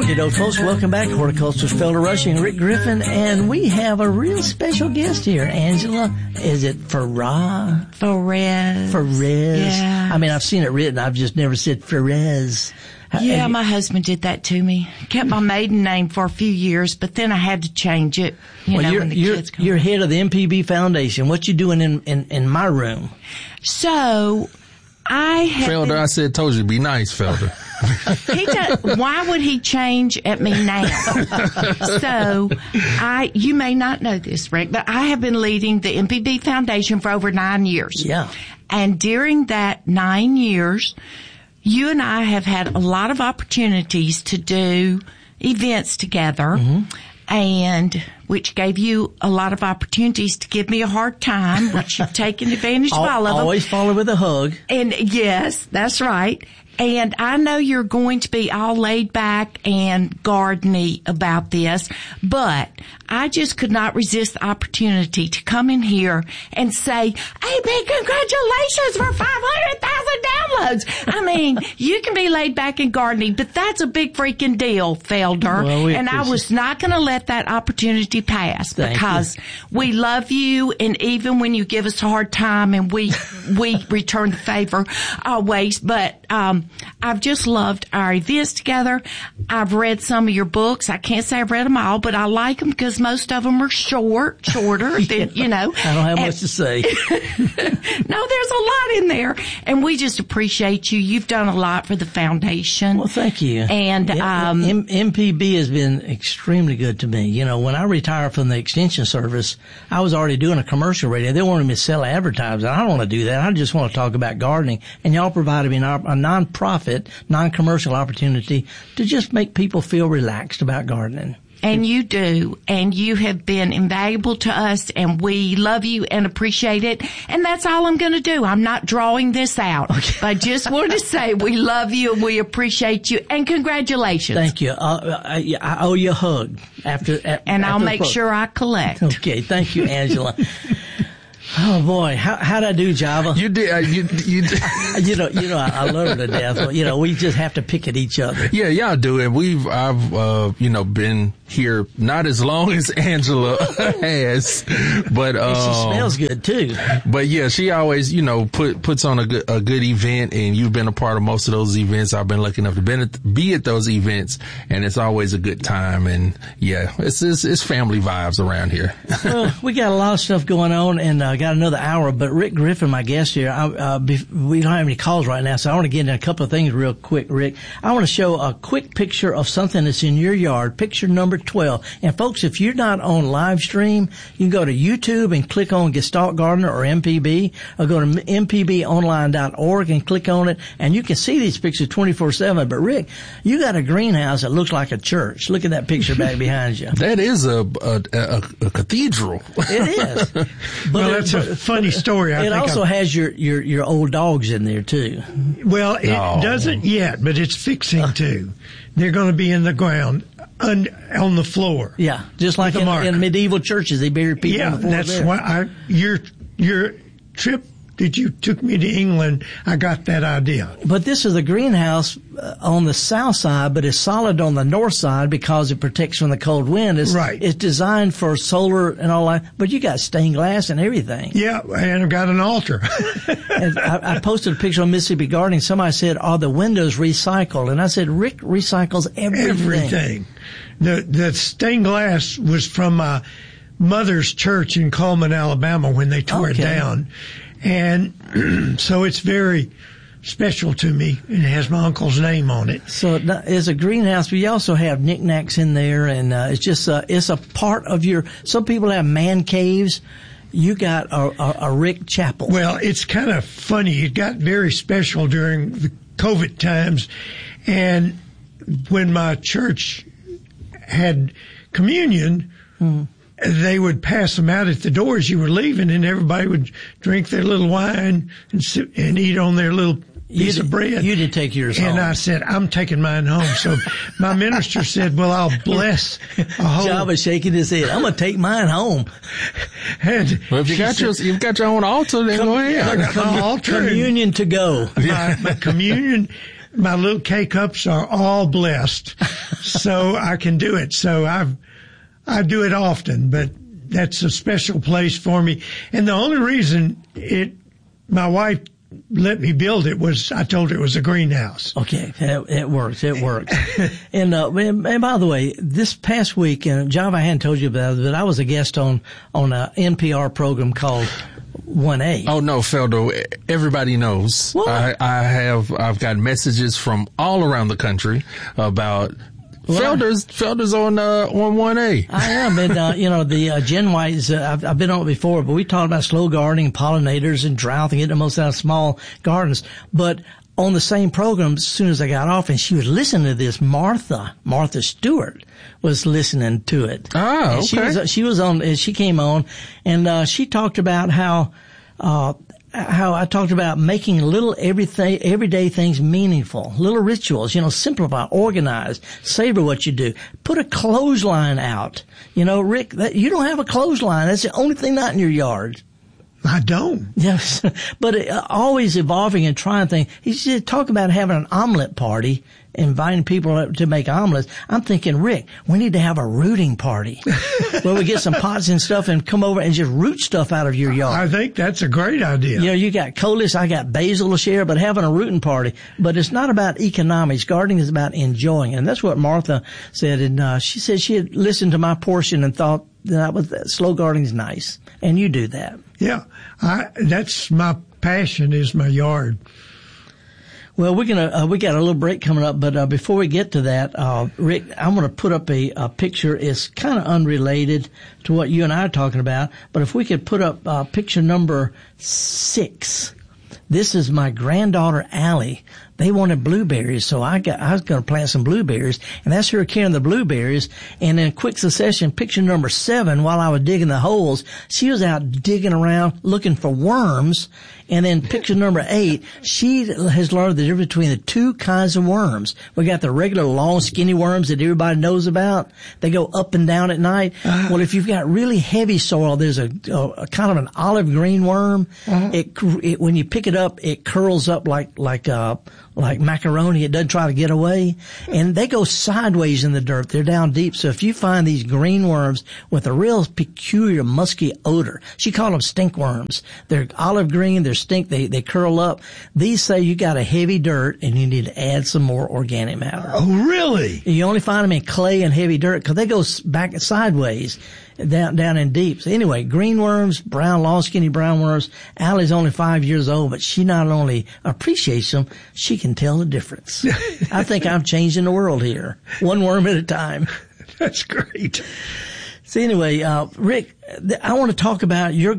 Okay, folks, welcome back. Horticulturist Felder Rushing, Rick Griffin, and we have a real special guest here. Angela, is it Ferrez? Yeah. I mean, I've seen it written. I've just never said Ferrez. Yeah, my husband did that to me. Kept my maiden name for a few years, but then I had to change it. When the kids come. You're head of the MPB Foundation. What you doing in my room? So, Felder, I told you to be nice, Felder. Why would he change at me now? So, you may not know this, Rick, but I have been leading the MPB Foundation for over 9 years. Yeah. And during that 9 years, you and I have had a lot of opportunities to do events together, and which gave you a lot of opportunities to give me a hard time, which you've taken advantage of all of them. Always follow with a hug. And yes, that's right. And I know you're going to be all laid back and garden-y about this, but I just could not resist the opportunity to come in here and say, hey, big congratulations for 500,000 downloads. I mean, you can be laid back and gardening, but that's a big freaking deal, Felder. Well, and I was not going to let that opportunity pass because we love you, and even when you give us a hard time, and we return the favor always, but I've just loved our events together. I've read some of your books. I can't say I've read them all, but I like them because most of them are shorter than, I don't have much to say. No, there's a lot in there. And we just appreciate you. You've done a lot for the foundation. Well, thank you. And, MPB has been extremely good to me. When I retired from the Extension Service, I was already doing a commercial radio. They wanted me to sell advertising. I don't want to do that. I just want to talk about gardening. And y'all provided me a non-profit, non-commercial opportunity to just make people feel relaxed about gardening. And you do, and you have been invaluable to us, and we love you and appreciate it. And that's all I'm going to do. I'm not drawing this out. Okay. I just want to say we love you and we appreciate you, and congratulations. Thank you. I owe you a hug and I'll make sure I collect. Okay, thank you, Angela. Oh boy, how'd I do, Java? You did. You did. I love her to death. We just have to pick at each other. Yeah, y'all do it. I've been here not as long as Angela has, but she smells good too. But yeah, she always puts on a good event, and you've been a part of most of those events. I've been lucky enough to be at those events, and it's always a good time. And yeah, it's family vibes around here. Well, we got a lot of stuff going on, and got another hour. But Rick Griffin, my guest here, we don't have any calls right now, so I want to get into a couple of things real quick, Rick. I want to show a quick picture of something that's in your yard. Picture number 12. And folks, if you're not on live stream, you can go to YouTube and click on Gestalt Gardener or MPB, or go to mpbonline.org and click on it, and you can see these pictures 24/7. But Rick, you got a greenhouse that looks like a church. Look at that picture back behind you. That is a cathedral. It is. But that's a funny story. It also has your old dogs in there too. Well, it doesn't yet, but it's fixing to. They're going to be in the ground. On the floor. Yeah, just like in medieval churches, they bury people on the floor. Yeah, that's why your trip that you took me to England, I got that idea. But this is a greenhouse on the south side, but it's solid on the north side because it protects from the cold wind. It's designed for solar and all that, but you got stained glass and everything. Yeah, and I've got an altar. And I posted a picture on Mississippi Gardening. Somebody said, are the windows recycled? And I said, Rick recycles everything. Everything. The stained glass was from my mother's church in Coleman, Alabama when they tore it down. And so it's very special to me. It has my uncle's name on it. So it's a greenhouse, but you also have knickknacks in there, and it's just it's a part of some people have man caves. You got a Rick chapel. Well, it's kind of funny. It got very special during the COVID times, and when my church had communion, they would pass them out at the door as you were leaving, and everybody would drink their little wine and eat on their little piece of bread. You did take yours home. And I said, I'm taking mine home. So my minister said, well, I'll bless a whole... Java shaking his head. I'm going to take mine home. And well, if you've got your own altar, then go ahead. Communion to go. My communion... My little K-cups are all blessed. so I can do it. So I do it often, but that's a special place for me. And the only reason my wife let me build it was I told her it was a greenhouse. Okay, it works. It works. and by the way, this past week, John, I hadn't told you about it, but I was a guest on an NPR program called 1A. Oh no, Feldo, everybody knows. What? I've got messages from all around the country about Felder's on 1A. I am, and the Jen White's. I've been on it before, but we talked about slow gardening, pollinators, and drought, and getting the most out of small gardens. But on the same program, as soon as I got off, and she was listening to this, Martha Stewart was listening to it. Oh, okay. She was on. She came on, and she talked about how I talked about making little everyday things meaningful, little rituals, simplify, organize, savor what you do. Put a clothesline out. Rick, you don't have a clothesline. That's the only thing not in your yard. I don't. Yes, but always evolving and trying things. He said, talk about having an omelet party, inviting people to make omelets. I'm thinking, Rick, we need to have a rooting party where we get some pots and stuff and come over and just root stuff out of your yard. I think that's a great idea. You got coleus, I got basil to share, but having a rooting party. But it's not about economics. Gardening is about enjoying. And that's what Martha said. And she said she had listened to my portion and thought that slow gardening is nice. And you do that. Yeah. That's my passion, is my yard. Well, we got a little break coming up, but before we get to that, Rick, I'm going to put up a picture. It's kind of unrelated to what you and I are talking about, but if we could put up picture number 6. This is my granddaughter Allie. They wanted blueberries, so I was going to plant some blueberries, and that's her carrying the blueberries. And in quick succession, picture number 7, while I was digging the holes, she was out digging around looking for worms. And then picture number 8, she has learned the difference between the two kinds of worms. We got the regular long, skinny worms that everybody knows about. They go up and down at night. Well, if you've got really heavy soil, there's a kind of an olive green worm. It when you pick it up, it curls up like macaroni. It doesn't try to get away. And they go sideways in the dirt. They're down deep. So if you find these green worms with a real peculiar musky odor, she called them stink worms. They're olive green. They're stink. They curl up. These say you got a heavy dirt and you need to add some more organic matter. Oh, really? You only find them in clay and heavy dirt because they go back sideways. Down in deep. So anyway, green worms, brown, long, skinny brown worms. Allie's only 5 years old, but she not only appreciates them, she can tell the difference. I think I'm changing the world here, one worm at a time. That's great. So anyway, Rick, I want to talk about your